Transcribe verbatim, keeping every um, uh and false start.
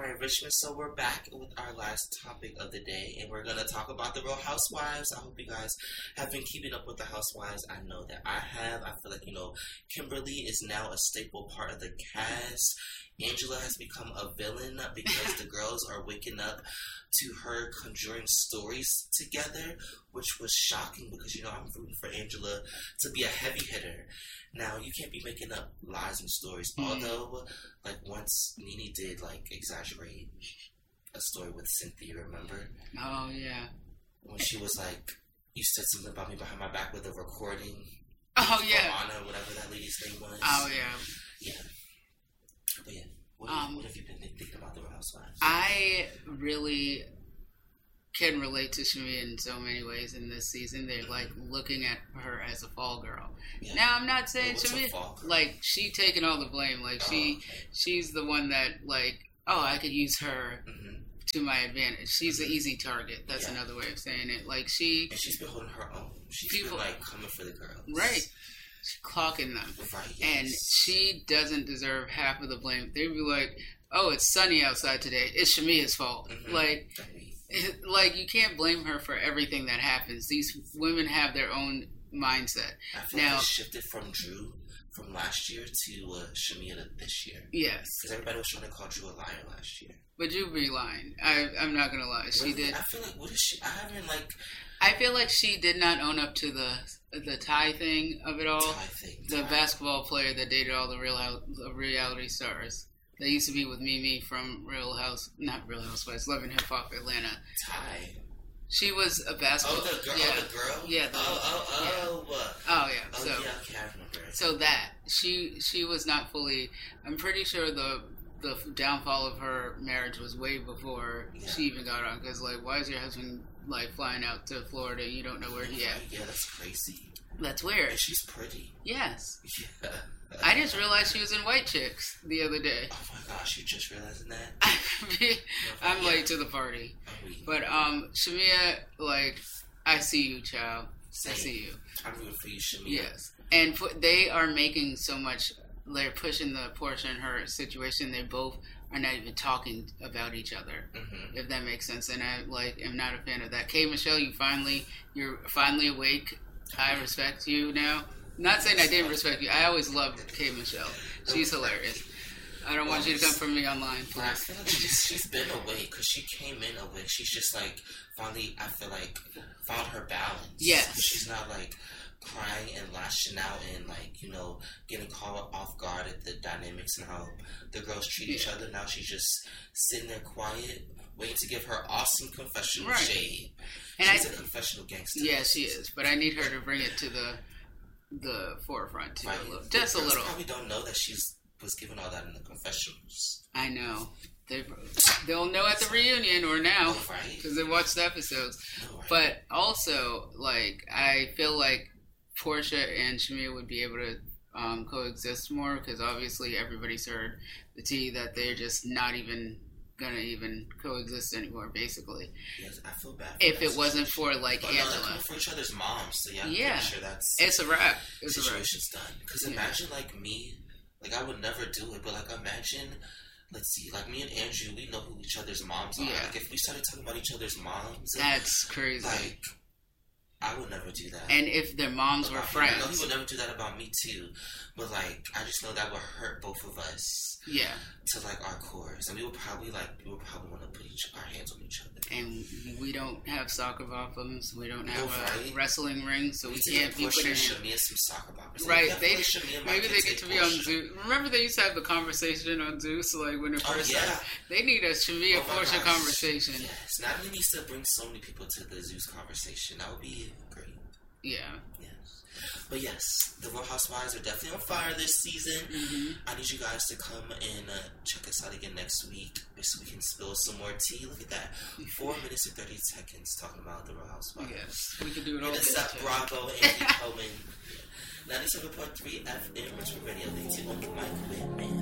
right, Richmond, so we're back with our last topic of the day, and we're going to talk about the Real Housewives. I hope you guys have been keeping up with the Housewives. I know that I have. I feel like, you know, Kimberly is now a staple part of the cast. Angela has become a villain because the girls are waking up to her conjuring stories together, which was shocking because, you know, I'm rooting for Angela to be a heavy hitter. Now, you can't be making up lies and stories, mm-hmm. although, like, once Nene did, like, exaggerate a story with Cynthia, remember? Oh, yeah. When she was like, you said something about me behind my back with a recording. Oh, yeah. Anna, whatever that lady's name was. Oh, yeah. Yeah. But, yeah. What, um, what have you been thinking about the Real Housewives? I really can relate to Shamia in so many ways in this season. They're, like, looking at her as a fall girl. Yeah. Now, I'm not saying Shamia, like, she taking all the blame. Like, oh, she, okay. she's the one that, like, oh, I could use her mm-hmm. to my advantage. She's an easy target. That's yeah. another way of saying it. Like, she... And she's been holding her own. She's people, been, like, coming for the girls. Right. She's clocking them. Right, yes. And she doesn't deserve half of the blame. They'd be like, oh, it's sunny outside today. It's Shamia's fault. Mm-hmm. Like... Like, you can't blame her for everything that happens. These women have their own mindset. I feel now, like it shifted from Drew from last year to uh, Shamia this year. Yes. Because everybody was trying to call Drew a liar last year. But Drew be lying. I, I'm not going to lie. She really? did. I feel like, what is she? I haven't, like... I feel like she did not own up to the the Ty thing of it all. Ty thing. The Ty. basketball player that dated all the real the reality stars. That used to be with Mimi from Real House, not Real Housewives, Love and Hip Hop Atlanta. Ty. She was a basketball. Oh, the girl. Yeah. Oh, the girl. Yeah. The, oh, oh, oh. Yeah. Uh, oh, yeah. Oh, so, yeah. Okay, I remember. So that she she was not fully. I'm pretty sure the the downfall of her marriage was way before yeah. she even got on. Because like, why is your husband like flying out to Florida? You don't know where he at. Yeah, that's crazy. That's weird. And she's pretty. Yes. Yeah. I just realized she was in White Chicks the other day. Oh my gosh, you just realizing that? I'm yeah. late to the party. Oh, oui. But um, Shamia, like, I see you, child. Same. I see you. I'm rooting for you, Shamia. Yes. And for, they are making so much, they're pushing the Portia and her situation. They both are not even talking about each other, mm-hmm. if that makes sense. And I, like, am not a fan of that. K. Michelle, you finally, you're finally awake. I respect you now. Not saying I didn't respect you. I always loved K. Michelle. She's hilarious. I don't want you to come for me online, please. I feel like she's, she's been awake because she came in awake. She's just like finally, I feel like, found her balance. Yes. She's not like crying and lashing out and like, you know, getting caught off guard at the dynamics and how the girls treat yeah. each other. Now she's just sitting there quiet, waiting to give her awesome confessional right. shade. And she's I, a confessional gangster. Yeah, she is. But I need her to bring it to the the forefront too, right. a little, just a little. Probably don't know that she's was given all that in the confessionals. I know. They they'll know at the reunion or now because right. they watched the episodes. Oh, right. But also, like, I feel like Portia and Shamia would be able to um, coexist more because obviously everybody's heard the tea that they're just not even gonna even coexist anymore, basically. Yes, I feel bad. If it wasn't for like but Angela, no, they're coming for each other's moms, so yeah, I'm yeah, pretty sure that's it's a wrap. It's situation's a wrap. done. Because yeah. imagine like me, like I would never do it, but like imagine, let's see, like me and Andrew, we know who each other's moms are. Yeah. Like if we started talking about each other's moms, that's crazy. Like I would never do that. And if their moms were friends, I know he would never do that about me too. But like, I just know that would hurt both of us. Yeah. To like our cores, and we would probably like we would probably want to put each, our hands on each other. And we don't have soccer boppums. We don't have no, a right? wrestling ring, so we, we can't be putting. Shamia some soccer boppers. Right? Like, they maybe they get to be Portia. On Zeus. Remember they used to have the conversation on Zeus, like when it first oh, yeah. started. They need a Shamia oh, Portia conversation. Yes, Natalie needs to bring so many people to the Zeus conversation. That would be great. Yeah. Yes. But yes, the Real Housewives are definitely on fire this season. Mm-hmm. I need you guys to come and uh, check us out again next week so we can spill some more tea. Look at that. Four minutes and thirty seconds talking about the Real Housewives. Yes. We can do it all day. It's up, Bravo, Andy Cohen. ninety-seven point three F M, Richmond Radio, the two on the mic with man.